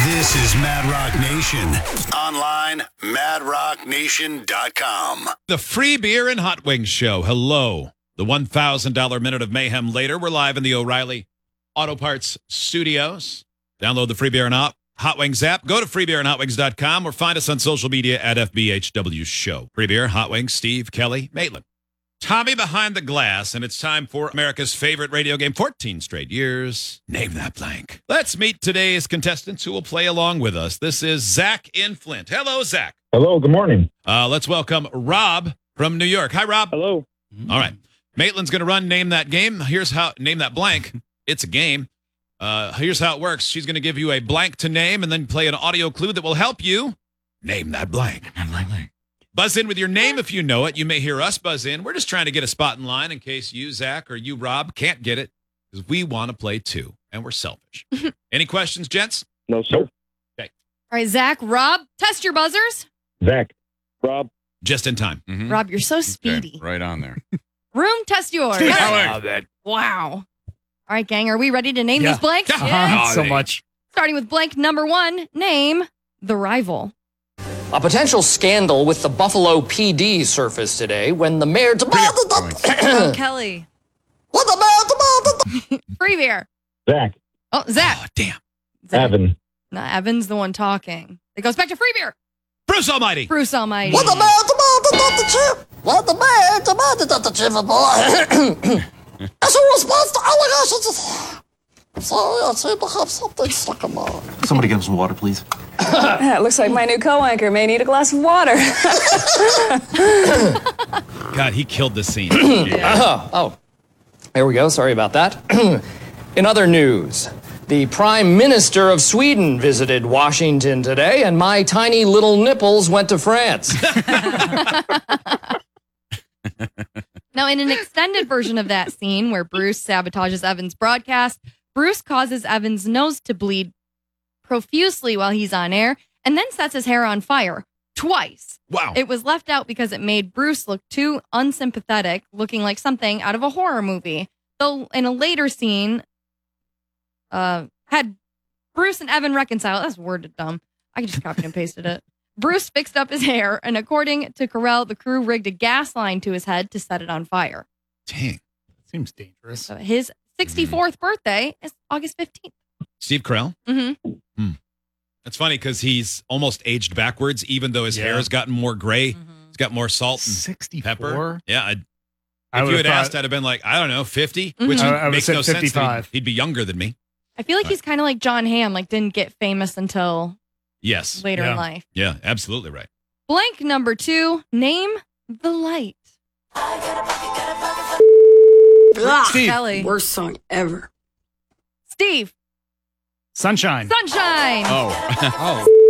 This is Mad Rock Nation. Online, madrocknation.com. The Free Beer and Hot Wings Show. Hello. The $1,000 Minute of Mayhem later. We're live in the O'Reilly Auto Parts Studios. Download the Free Beer and Hot Wings app. Go to freebeerandhotwings.com or find us on social media at FBHW Show. Free Beer, Hot Wings, Steve, Kelly, Maitland. Tommy behind the glass, and it's time for America's favorite radio game, 14 straight years. Name that blank. Let's meet today's contestants who will play along with us. This is Zach in Flint. Hello, Zach. Hello, good morning. Let's welcome Rob from New York. Hi, Rob. Hello. All right. Maitland's going to run Name That Game. Here's how, name that blank. It's a game. Here's how it works. She's going to give you a blank to name and then play an audio clue that will help you name that blank. Buzz in with your name if you know it. You may hear us buzz in. We're just trying to get a spot in line in case you, Zach, or you, Rob, can't get it because we want to play too, and we're selfish. Any questions, gents? No, sir. Okay. All right, Zach, Rob, test your buzzers. Zach. Rob. Just in time. Mm-hmm. Rob, you're so speedy. Okay, right on there. Room, test yours. Wow. All right, gang, are we ready to name these blanks? Yeah. So much. Starting with blank number one, name the rival. A potential scandal with the Buffalo PD surfaced today when the mayor Oh, Kelly. Free beer. Zach. Oh, Zach. Oh, damn. Zach. Evan. No, Evan's the one talking. It goes back to free beer. Bruce Almighty. Bruce Almighty. What the mayor demanded the chip? What the mayor demanded the chip, boy? As a response to allegations. I'm sorry, I seem to have something stuck in my eye. Somebody get him some water, please. It looks like my new co-anchor may need a glass of water. God, he killed the scene. Oh, there we go. Sorry about that. In other news, the Prime Minister of Sweden visited Washington today, and my tiny little nipples went to France. Now, in an extended version of that scene where Bruce sabotages Evan's broadcast, Bruce causes Evan's nose to bleed profusely while he's on air and then sets his hair on fire twice. Wow. It was left out because it made Bruce look too unsympathetic, looking like something out of a horror movie. Though in a later scene, had Bruce and Evan reconcile. That's worded dumb. I just copied and pasted it. Bruce fixed up his hair, and according to Carell, the crew rigged a gas line to his head to set it on fire. Dang. Seems dangerous. So his 64th birthday is August 15th. Steve Carell? Mm-hmm. That's funny because he's almost aged backwards, even though his hair has gotten more gray. He's got more salt and 64? pepper. Yeah. I If you had thought- asked, I'd have been like, I don't know, 50, Mhm. which I would makes say no sense. 55. He'd be younger than me. I feel like he's kind of like John Hamm, like didn't get famous until Yes. later Yeah. in life. Yeah, absolutely right. Blank number two, name the light. Steve. Kelly. Worst song ever. Steve. Sunshine. Sunshine. Oh.